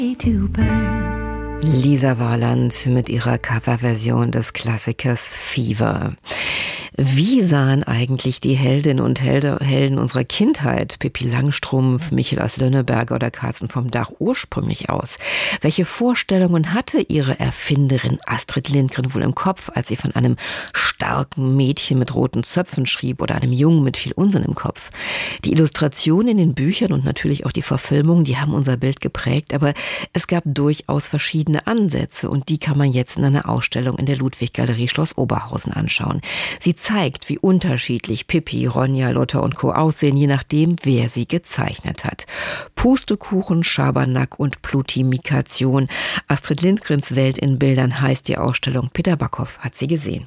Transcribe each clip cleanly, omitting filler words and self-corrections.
Lisa Warland mit ihrer Coverversion des Klassikers Fever. Wie sahen eigentlich die Heldinnen und Helden unserer Kindheit, Pippi Langstrumpf, Michel aus Lönneberger oder Carsten vom Dach, ursprünglich aus? Welche Vorstellungen hatte ihre Erfinderin Astrid Lindgren wohl im Kopf, als sie von einem starken Mädchen mit roten Zöpfen schrieb oder einem Jungen mit viel Unsinn im Kopf? Die Illustrationen in den Büchern und natürlich auch die Verfilmungen, die haben unser Bild geprägt, aber es gab durchaus verschiedene Ansätze und die kann man jetzt in einer Ausstellung in der Ludwig-Galerie Schloss Oberhausen anschauen. Sie zeigt, wie unterschiedlich Pippi, Ronja, Lotta und Co. aussehen, je nachdem, wer sie gezeichnet hat. Pustekuchen, Schabernack und Plutimikation. Astrid Lindgrens Welt in Bildern heißt die Ausstellung. Peter Backhoff hat sie gesehen.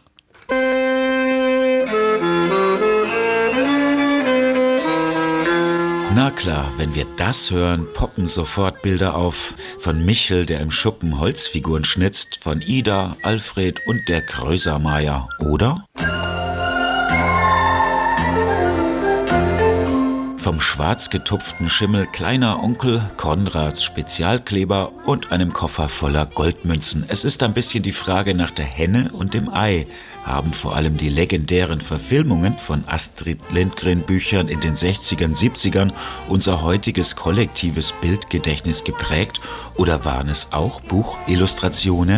Na klar, wenn wir das hören, poppen sofort Bilder auf. Von Michel, der im Schuppen Holzfiguren schnitzt, von Ida, Alfred und der Krösermeier, oder? Vom schwarz getupften Schimmel kleiner Onkel, Konrads Spezialkleber und einem Koffer voller Goldmünzen. Es ist ein bisschen die Frage nach der Henne und dem Ei. Haben vor allem die legendären Verfilmungen von Astrid Lindgren Büchern in den 60ern, 70ern unser heutiges kollektives Bildgedächtnis geprägt oder waren es auch Buchillustrationen?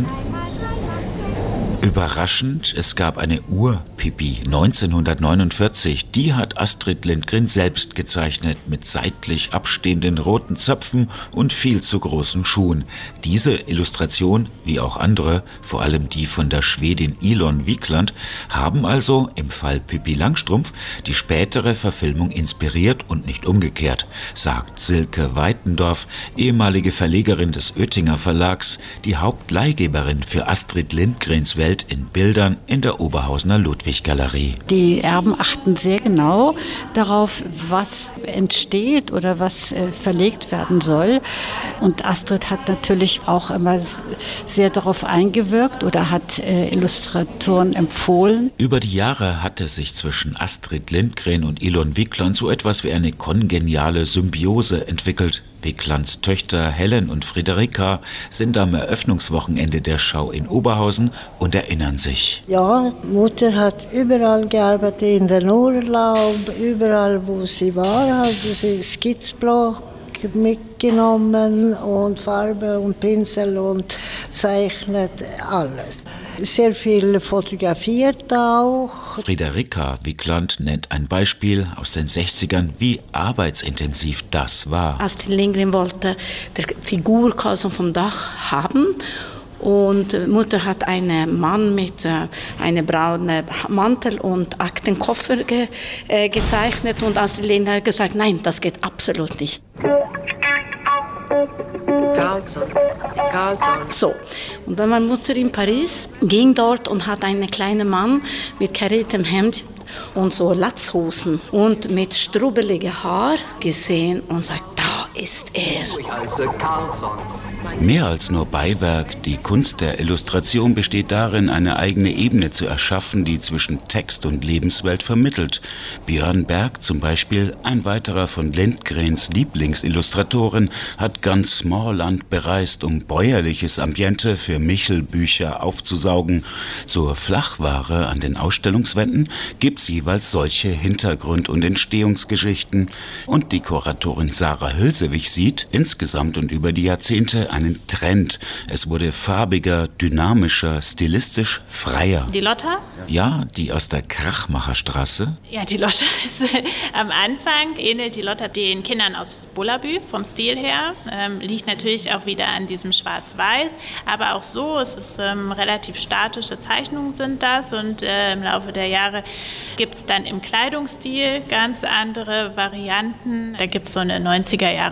Überraschend, es gab eine Ur-Pippi 1949. Die hat Astrid Lindgren selbst gezeichnet mit seitlich abstehenden roten Zöpfen und viel zu großen Schuhen. Diese Illustration, wie auch andere, vor allem die von der Schwedin Ilon Wikland, haben also im Fall Pippi Langstrumpf die spätere Verfilmung inspiriert und nicht umgekehrt, sagt Silke Weitendorf, ehemalige Verlegerin des Oettinger Verlags, die Hauptleihgeberin für Astrid Lindgrens Welt in Bildern in der Oberhausener Ludwig-Galerie. Die Erben achten sehr genau darauf, was entsteht oder was verlegt werden soll. Und Astrid hat natürlich auch immer sehr darauf eingewirkt oder hat Illustratoren empfohlen. Über die Jahre hatte sich zwischen Astrid Lindgren und Ilon Wikland so etwas wie eine kongeniale Symbiose entwickelt. Wiklands Töchter Helen und Friederika sind am Eröffnungswochenende der Schau in Oberhausen und erinnern sich. Ja, Mutter hat überall gearbeitet, in den Urlaub, überall wo sie war, hat sie Skizzblock mitgenommen und Farbe und Pinsel und zeichnet alles. Sehr viel fotografiert auch. Friederika Wikland nennt ein Beispiel aus den 60ern, wie arbeitsintensiv das war. Astrid Lindgren wollte die Figur Carsten vom Dach haben. Und Mutter hat einen Mann mit einem braunen Mantel und Aktenkoffer gezeichnet. Und Astrid Lindgren hat gesagt, nein, das geht absolut nicht. So, und dann war Mutter in Paris, ging dort und hat einen kleinen Mann mit kariertem Hemd und so Latzhosen und mit strubbeligem Haar gesehen und sagt, da ist er. Ich heiße Carlson. Mehr als nur Beiwerk, die Kunst der Illustration besteht darin, eine eigene Ebene zu erschaffen, die zwischen Text und Lebenswelt vermittelt. Björn Berg zum Beispiel, ein weiterer von Lindgrens Lieblingsillustratoren, hat ganz Smallland bereist, um bäuerliches Ambiente für Michel-Bücher aufzusaugen. Zur Flachware an den Ausstellungswänden gibt's jeweils solche Hintergrund- und Entstehungsgeschichten. Und die Kuratorin Sarah Hülsewig sieht insgesamt und über die Jahrzehnte einen Trend. Es wurde farbiger, dynamischer, stilistisch freier. Die Lotta? Ja, die aus der Krachmacherstraße. Ja, die Lotta ist am Anfang, ähnelt die Lotta den Kindern aus Bullabü vom Stil her. Liegt natürlich auch wieder an diesem Schwarz-Weiß, aber auch so, es ist relativ statische Zeichnungen sind das und im Laufe der Jahre gibt es dann im Kleidungsstil ganz andere Varianten. Da gibt es so eine 90er Jahre